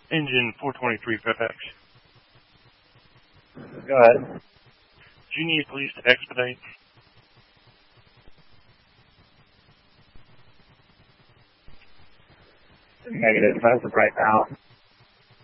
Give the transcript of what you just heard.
Engine 423 FX. Go ahead. Do you need police to expedite? Negative. That's right now.